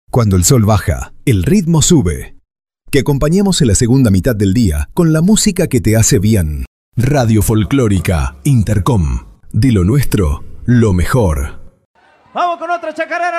Cuando el sol baja, el ritmo sube. Que acompañemos en la segunda mitad del día con la música que te hace bien. Radio Folclórica Intercom. De lo nuestro, lo mejor. Vamos con otra chacarera.